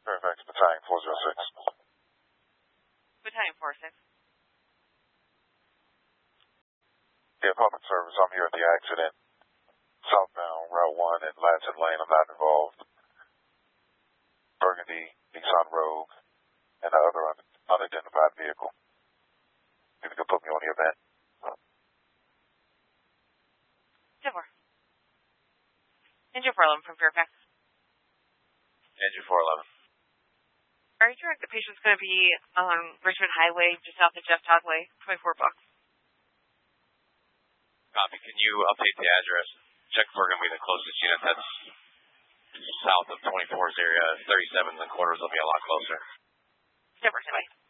Fairfax Battalion 406. Battalion 406. Yeah, public service. I'm here at the accident. Southbound Route 1 and Latson Lane. I'm not involved. Burgundy, Nissan Rogue, and the other unidentified vehicle. If you could put me on the event. 10-4. Engine 411 from Fairfax. Engine 411. Are you correct? The patient's going to be on Richmond Highway, just south of Jeff Todd Way, 24 bucks. Copy. Can you update the address? Check if we're going to be the closest unit. That's south of 24's area. 37 and quarters will be a lot closer. 10-4,